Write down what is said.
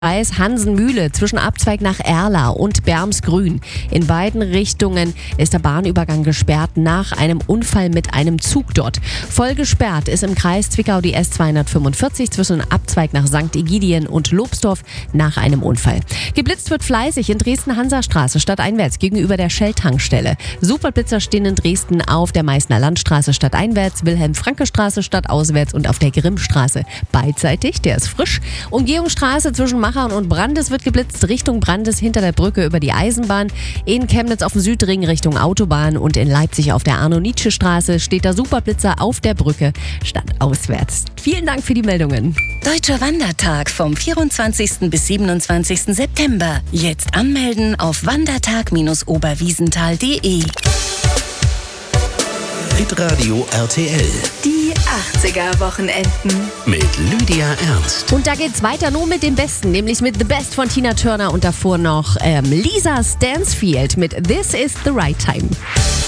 Kreis Hansen-Mühle zwischen Abzweig nach Erla und Bermsgrün. In beiden Richtungen ist der Bahnübergang gesperrt nach einem Unfall mit einem Zug dort. Voll gesperrt ist im Kreis Zwickau die S245 zwischen Abzweig nach St. Egidien und Lobsdorf nach einem Unfall. Geblitzt wird fleißig in Dresden-Hansastraße stadteinwärts gegenüber der Shell-Tankstelle. Superblitzer stehen in Dresden auf der Meißner Landstraße stadteinwärts, Wilhelm-Franke-Straße stadtauswärts und auf der Grimmstraße beidseitig. Der ist frisch. Umgehungsstraße zwischen Machern und Brandes wird geblitzt, Richtung Brandes hinter der Brücke über die Eisenbahn, in Chemnitz auf dem Südring Richtung Autobahn und in Leipzig auf der Arno-Nitsche-Straße steht der Superblitzer auf der Brücke stadtauswärts. Vielen Dank für die Meldungen. Deutscher Wandertag vom 24. bis 27. September. Jetzt anmelden auf wandertag-oberwiesenthal.de. Hitradio RTL. Die 80er-Wochenenden. Mit Lydia Ernst. Und da geht's weiter nur mit dem Besten, nämlich mit The Best von Tina Turner und davor noch Lisa Stansfield mit This is the Right Time.